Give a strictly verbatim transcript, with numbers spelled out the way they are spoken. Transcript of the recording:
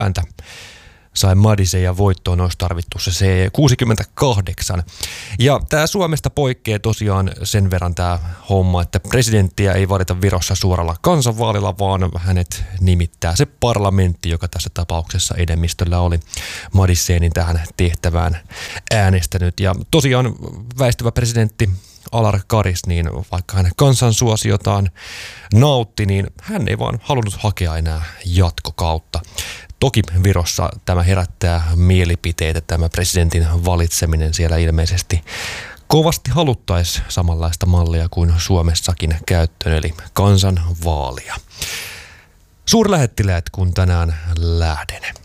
ääntä sai Madisen ja voittoon olisi tarvittu se C kuusikymmentäkahdeksan. Ja tämä Suomesta poikkeaa tosiaan sen verran tämä homma, että presidenttiä ei valita Virossa suoralla kansanvaalilla, vaan hänet nimittää se parlamentti, joka tässä tapauksessa enemmistöllä oli Madisenin tähän tehtävään äänestänyt. Ja tosiaan väistyvä presidentti Alar Karis, niin vaikka hän kansansuosiotaan nautti, niin hän ei vaan halunnut hakea enää jatkokautta. Toki Virossa tämä herättää mielipiteitä, tämä presidentin valitseminen siellä ilmeisesti kovasti haluttaisiin samanlaista mallia kuin Suomessakin käyttöön, eli kansanvaalia. Suurlähettiläät, kun tänään lähden.